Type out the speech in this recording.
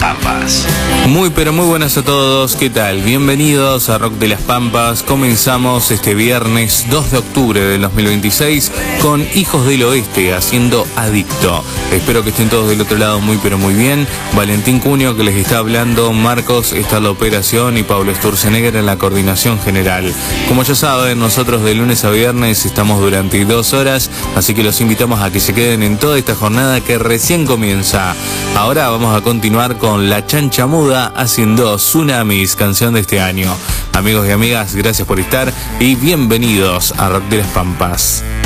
Pampas. Muy pero muy buenas a todos, ¿qué tal? Bienvenidos a Rock de las Pampas. Comenzamos este viernes 2 de octubre del 2026 con Hijos del Oeste haciendo Adicto. Espero que estén todos del otro lado muy pero muy bien. Valentín Cunio que les está hablando, Marcos está en la operación y Pablo Sturzenegger en la coordinación general. Como ya saben, nosotros de lunes a viernes estamos durante 2 horas, así que los invitamos a que se queden en toda esta jornada que recién comienza. Ahora vamos a continuar con La Chancha Muda haciendo Tsunamis, canción de este año. Amigos y amigas, gracias por estar y bienvenidos a Rock de las Pampas.